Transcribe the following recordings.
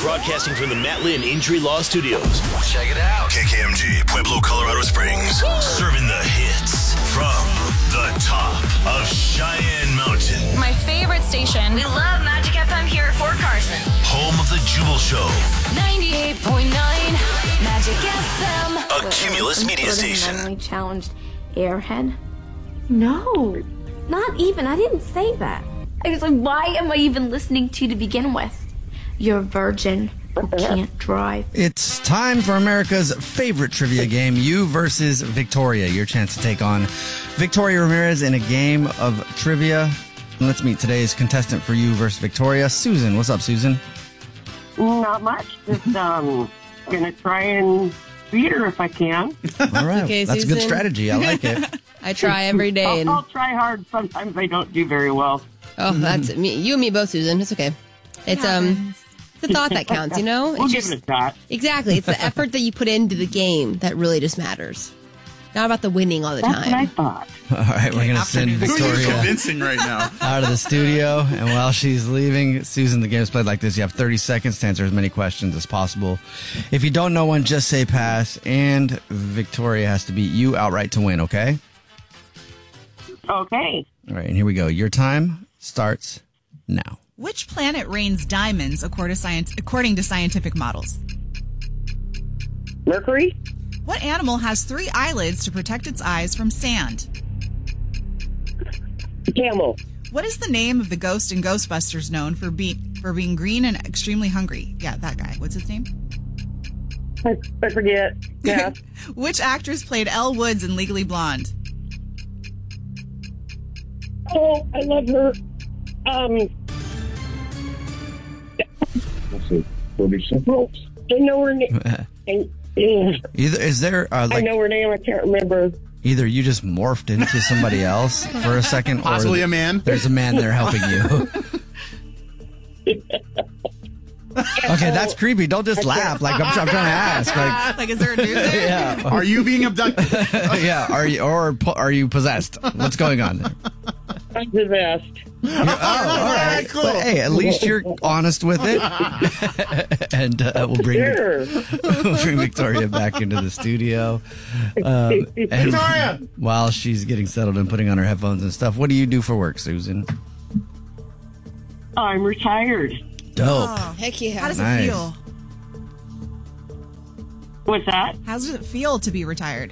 broadcasting from the Matt Lynn Injury Law Studios. Check it out. KKMG, Pueblo, Colorado Springs. Serving the hits from the top of Cheyenne Mountain. My favorite station. We love Magic FM here at Fort Carson. Home of the Jubal Show. 98.9 Magic FM. A Cumulus media station. Mentally challenged airhead? No, not even. I didn't say that. I was like, why am I even listening to you to begin with? You're a virgin who can't drive. It's time for America's favorite trivia game, You versus Victoria. Your chance to take on Victoria Ramirez in a game of trivia. And let's meet today's contestant for You versus Victoria, Susan. What's up, Susan? Not much. Just gonna try and beat her if I can. All right, okay, that's Susan. a good strategy. I like it. I try every day. I'll try hard. Sometimes I don't do very well. Oh, that's me. You and me both, Susan. It's okay. It's the thought that counts, you know? We'll give it a shot. Exactly. It's the effort that you put into the game that really just matters. Not about the winning all the That's what I time. thought. All right, we're going to send Who are you Victoria convincing right now? out of the studio. And while she's leaving, Susan, the game's played like this. You have 30 seconds to answer as many questions as possible. If you don't know one, just say pass. And Victoria has to beat you outright to win, okay? Okay. All right, and here we go. Your time starts now. Which planet rains diamonds according to scientific models? Mercury? What animal has 3 eyelids to protect its eyes from sand? Camel. What is the name of the ghost in Ghostbusters known for being green and extremely hungry? Yeah, that guy. What's his name? I forget. Yeah. Which actress played Elle Woods in Legally Blonde? Oh, I love her. Let's see. 46 ropes. I know her name. Either is there I know her name. I can't remember. either you just morphed into somebody else for a second, Possibly or a man. There's a man there helping you. Okay, that's creepy. Don't just laugh. Like I'm trying to ask. Like, is there a dude there? yeah, Are you being abducted? yeah. Are you possessed? What's going on there? I'm the best. All right. Cool. But, hey, at least you're honest with it, and we'll bring Victoria back into the studio. And Victoria! while she's getting settled and putting on her headphones and stuff, what do you do for work, Susan? I'm retired. Dope. Oh, Heck yeah. how does Nice. it feel? What's that? How does it feel to be retired?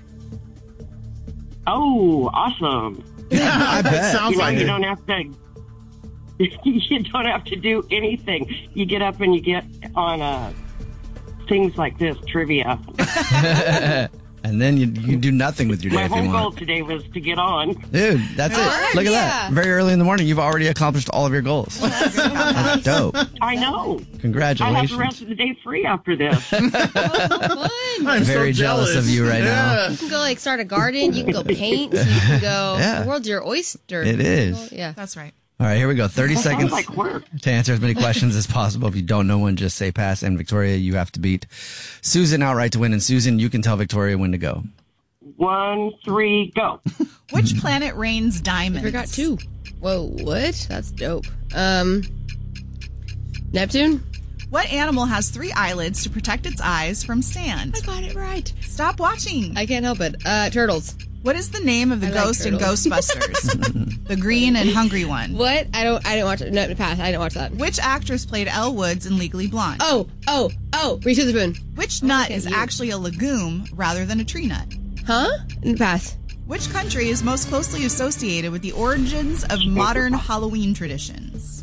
Oh, awesome. I bet. Sounds like You it. don't have to. You don't have to do anything. You get up and you get on things like this, trivia. And then you do nothing with your day My if you whole goal want. today was to get on. Dude, that's it. right, Look at yeah. that. Very early in the morning, you've already accomplished all of your goals. That's dope. I know. I have Congratulations. the rest of the day free after this. Fun. I'm Very so jealous of you right now. You can go start a garden. You can go paint. You can go. Yeah. The world's your oyster. It is. Well, yeah. That's right. All right, here we go. 30 seconds Sounds like work. to answer as many questions as possible. If you don't know one, just say pass. And Victoria, you have to beat Susan outright to win. And Susan, you can tell Victoria when to go. 1, 3, go. Which planet rains diamonds? I forgot 2. Whoa, what? That's dope. Neptune? What animal has 3 eyelids to protect its eyes from sand? I got it right. Stop watching. I can't help it. Turtles. What is the name of the I like ghost in turtles. Ghostbusters? The green and hungry one. What? I didn't watch it. No, pass. I didn't watch that. Which actress played Elle Woods in Legally Blonde? Oh. Reese Witherspoon. Which nut okay, is you. actually a legume rather than a tree nut? Huh? Pass. Which country is most closely associated with the origins of modern Halloween traditions?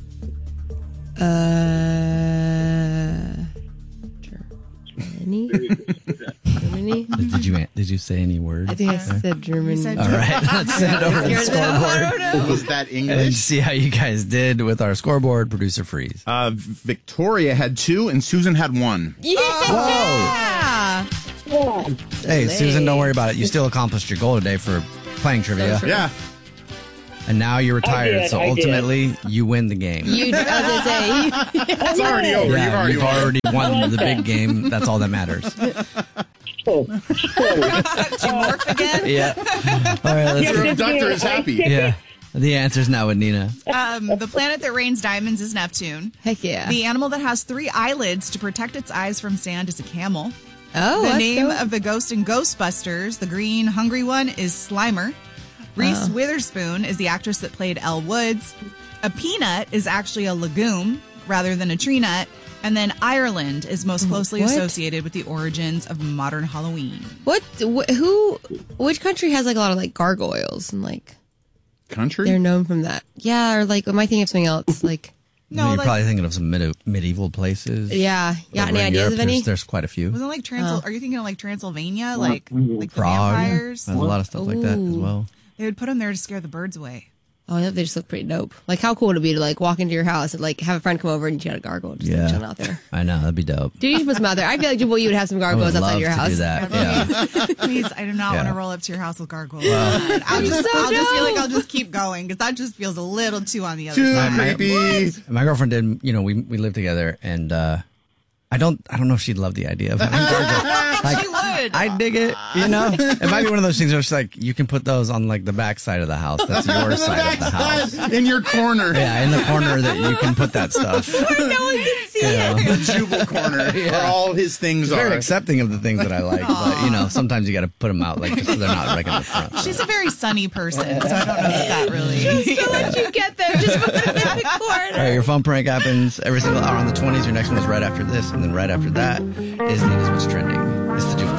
Germany? Germany? Did you say any word? I think I said Germany. said All right, let's send it over to the scoreboard Was that and English? see how you guys did with our scoreboard. Producer Freeze. Victoria had 2 and Susan had 1. Yeah! Whoa! Hey, Susan, don't worry about it. You still accomplished your goal today for playing trivia. Yeah. And now you're retired, did, so I did. ultimately you win the game. I was gonna say. It's already over. Yeah, You've already won. won the big game. That's all that matters. Oh, Did you morph again? Yeah. All right, let's Your abductor is happy. Yeah. The answer's now with Nina. The planet that rains diamonds is Neptune. Heck yeah. The animal that has 3 eyelids to protect its eyes from sand is a camel. Oh, The that's name dope. of the ghost in Ghostbusters, the green, hungry one, is Slimer. Reese Witherspoon is the actress that played Elle Woods. A peanut is actually a legume rather than a tree nut. And then Ireland is most closely What? associated with the origins of modern Halloween. Which country has like a lot of like gargoyles and like Country? they're known from that? Yeah, or like am I thinking of something else? Like No, You're like, probably thinking of some medieval places. yeah, Over any in ideas Europe, of any? There's quite a few. wasn't like Are you thinking of like Transylvania, like the Prague. vampires? There's a lot of stuff like that as well. They would put them there to scare the birds away. Oh, yeah, they just look pretty dope. Like, how cool would it be to like walk into your house and like have a friend come over and you got a gargoyle just like, chilling out there? I know, that'd be dope. Dude, you should put some out there. I feel like you would have some I would gargoyles outside love your to house. do that. Yeah. Please, I do not Yeah. want to roll up to your house with gargoyles. I'll just feel like I'll just keep going because that just feels a little too on the other Too side. creepy. My girlfriend did, we lived together, and I don't know if she'd love the idea of having gargoyles. Like, She would. I dig it, It might be one of those things where it's like, you can put those on like the back side of the house. That's your side of the house. In your corner. Yeah, in the corner that you can put that stuff. No one can see it. The Jubal corner where all his things She's very are. accepting of the things that I like, but sometimes you got to put them out like just so they're not right in the front. She's a very sunny person, so I don't know if that really. Don't let you get there. Just put it in the corner. All right, your phone prank happens every single hour on the 20s. Your next one is right after this, and then right after that is Nina's What's Trending. It's the Jubal